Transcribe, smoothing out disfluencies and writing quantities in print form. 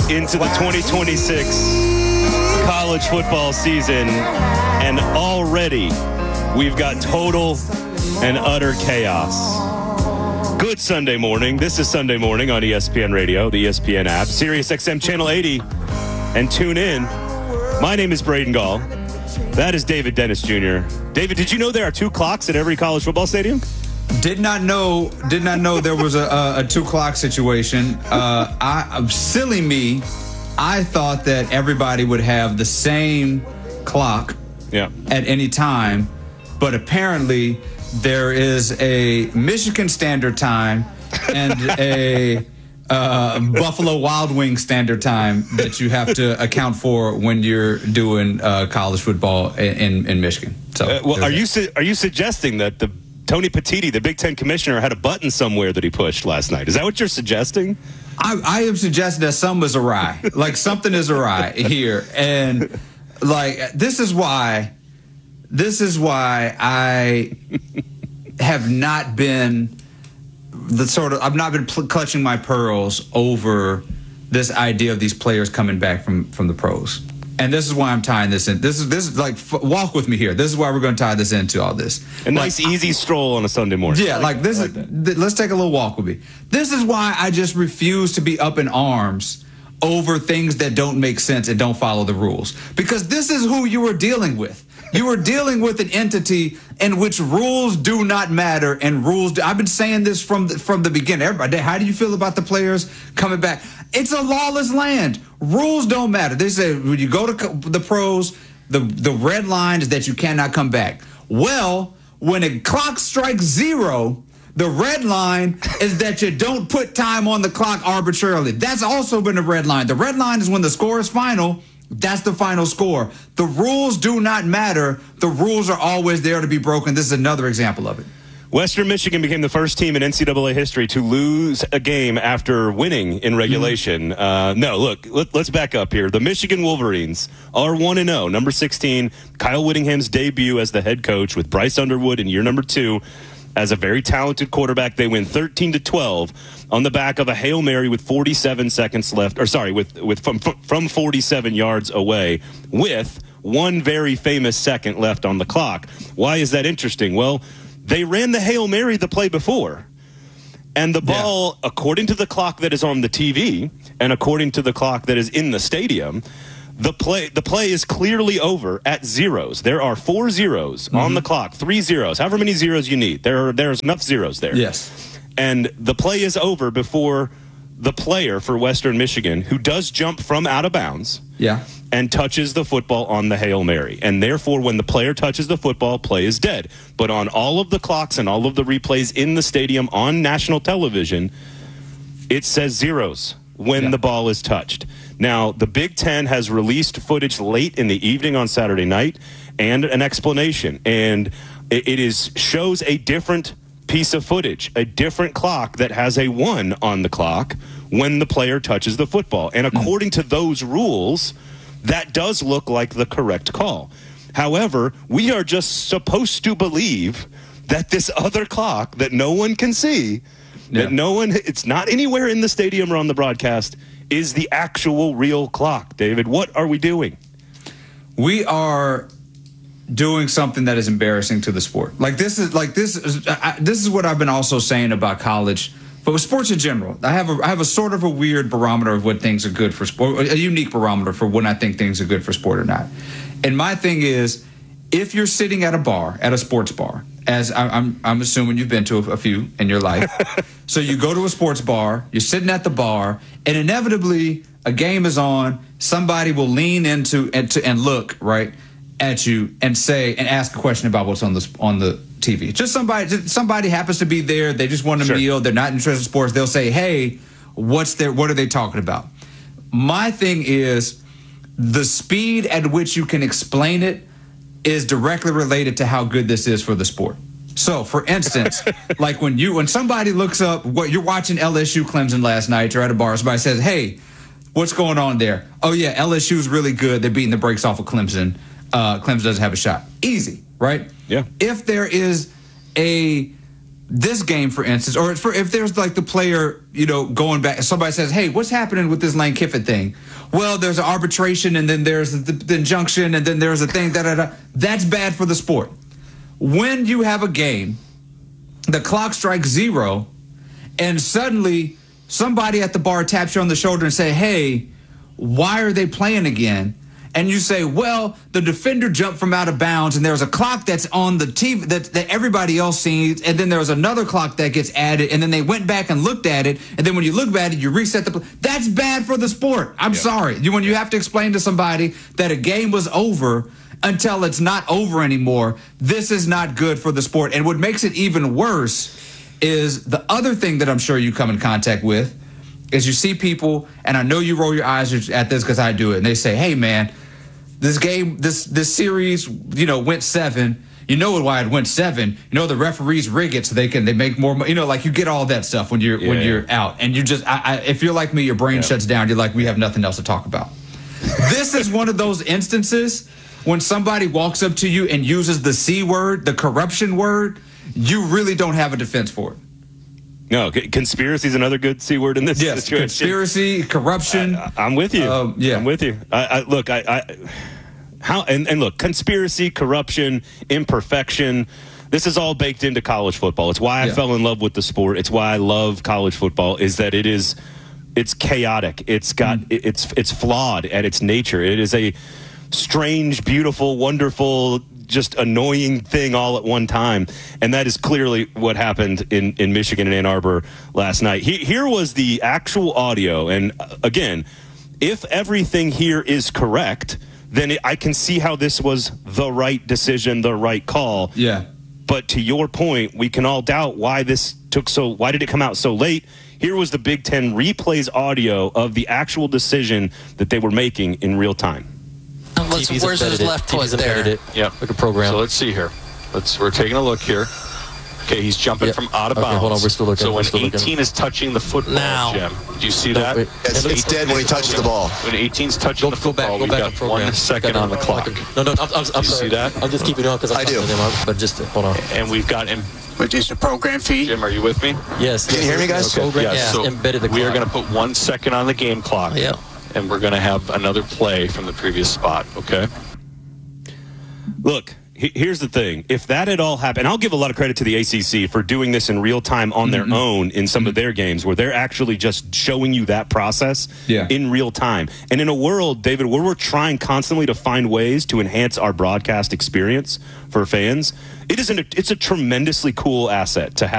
into the 2026 college football season, and already we've got total and utter chaos. Good Sunday morning. This is Sunday Morning on ESPN Radio, the ESPN app, Sirius XM Channel 80, and tune in. My name is Braden Gall. That is David Dennis Jr. David, did you know there are 2 clocks at every college football stadium? Did not know there was a 2 clock situation. Silly me, I thought that everybody would have the same clock at any time, but apparently there is a Michigan Standard Time and a Buffalo Wild Wings Standard Time that you have to account for when you're doing college football in Michigan. So, are you suggesting that the Tony Petitti, the Big Ten commissioner, had a button somewhere that he pushed last night? Is that what you're suggesting? I am suggesting that something is awry. Like, something is awry here. And, like, this is why I have not been I've not been clutching my pearls over this idea of these players coming back from the pros. And this is why I'm tying this in. This is like, walk with me here. This is why we're going to tie this into all this. A nice, easy stroll on a Sunday morning. Yeah, let's take a little walk with me. This is why I just refuse to be up in arms over things that don't make sense and don't follow the rules. Because this is who you are dealing with. You are dealing with an entity in which rules do not matter, and I've been saying this from the beginning. Everybody, how do you feel about the players coming back? It's a lawless land. Rules don't matter. They say when you go to the pros, the red line is that you cannot come back. Well, when a clock strikes 0, the red line is that you don't put time on the clock arbitrarily. That's also been a red line. The red line is when the score is final. That's the final score. The rules do not matter. The rules are always there to be broken. This is another example of it. Western Michigan became the first team in NCAA history to lose a game after winning in regulation. Let's back up here. The Michigan Wolverines are 1-0, number 16. Kyle Whittingham's debut as the head coach with Bryce Underwood in year number 2. As a very talented quarterback, they win 13-12 on the back of a Hail Mary with 47 seconds left, from 47 yards away, with one very famous second left on the clock. Why is that interesting? Well, they ran the Hail Mary the play before, and the ball, according to the clock that is on the TV and according to the clock that is in the stadium, the play is clearly over at zeros. There are 4 zeros on the clock, 3 zeros, however many zeros you need. There's enough zeros there. Yes. And the play is over before the player for Western Michigan, who does jump from out of bounds, and touches the football on the Hail Mary. And therefore, when the player touches the football, play is dead. But on all of the clocks and all of the replays in the stadium on national television, it says zeros when the ball is touched. Now, the Big Ten has released footage late in the evening on Saturday night and an explanation. And it shows a different piece of footage, a different clock that has a 1 on the clock when the player touches the football. And according to those rules, that does look like the correct call. However, we are just supposed to believe that this other clock that no one can see, it's not anywhere in the stadium or on the broadcast, is the actual real clock. David, what are we doing? We are doing something that is embarrassing to the sport. This is what I've been also saying about college, but with sports in general. I have a sort of a weird barometer of what things are good for sport, a unique barometer for when I think things are good for sport or not. And my thing is, if you're sitting at a bar, at a sports bar, as I'm assuming you've been to a few in your life. So you go to a sports bar, you're sitting at the bar, and inevitably a game is on. Somebody will lean into and look right at you and say and ask a question about what's on the TV. Just somebody happens to be there. They just want a meal. They're not interested in sports. They'll say, "Hey, what are they talking about?" My thing is the speed at which you can explain it is directly related to how good this is for the sport. So, for instance, like when somebody looks up what you're watching LSU Clemson last night, you're at a bar, somebody says, "Hey, what's going on there?" "Oh yeah, LSU's really good. They're beating the brakes off of Clemson. Clemson doesn't have a shot." Easy, right? Yeah. If there is a this game, for instance, or if there's like the player, going back, somebody says, hey, what's happening with this Lane Kiffin thing? Well, there's an arbitration, and then there's the injunction, and then there's a thing, That's bad for the sport. When you have a game, the clock strikes 0, and suddenly somebody at the bar taps you on the shoulder and say, hey, why are they playing again? And you say, well, the defender jumped from out of bounds, and there's a clock that's on the TV that everybody else sees, and then there's another clock that gets added, and then they went back and looked at it, and then when you look at it, you reset the play. That's bad for the sport. I'm sorry. When you have to explain to somebody that a game was over until it's not over anymore, this is not good for the sport. And what makes it even worse is the other thing that I'm sure you come in contact with is you see people, and I know you roll your eyes at this because I do it, and they say, hey, man, this game, this series, went 7. You know why it went 7. The referees rig it so they make more money. Like you get all that stuff when you're out. And you just, if you're like me, your brain shuts down. You're like, we have nothing else to talk about. This is one of those instances when somebody walks up to you and uses the C word, the corruption word, you really don't have a defense for it. No, conspiracy is another good C word in this situation. Conspiracy, corruption. I'm with you. I'm with you. Look, conspiracy, corruption, imperfection. This is all baked into college football. It's why I fell in love with the sport. It's why I love college football. Is that it's chaotic. It's got it's flawed at its nature. It is a strange, beautiful, wonderful, just annoying thing all at one time. And that is clearly what happened in Michigan and Ann Arbor last night. Here was the actual audio. And again, if everything here is correct, then I can see how this was the right decision, the right call. Yeah. But to your point, we can all doubt why this why did it come out so late? Here was the Big Ten replays audio of the actual decision that they were making in real time. Where's his left foot there? Yep. Like a program. So let's see here. We're taking a look here. Okay, he's jumping from out of bounds. Hold on, we're still looking. So when 18 is touching the football, Jim, do you see that? It's dead when he touches the ball. When 18's touching the football, we've got 1 second on the clock. No, I'm sorry. See that? I'm just keeping it on because I do. But just hold on. And we've got him. Which is the program feed. Jim, are you with me? Yes. Can you hear me, guys? Okay. Yes. So embedded the clock. we are going to put 1 second on the game clock. Yeah. And we're going to have another play from the previous spot. Okay. Look, here's the thing. If that had all happened, and I'll give a lot of credit to the ACC for doing this in real time on their own in some of their games where they're actually just showing you that process in real time. And in a world, David, where we're trying constantly to find ways to enhance our broadcast experience for fans, it's a tremendously cool asset to have.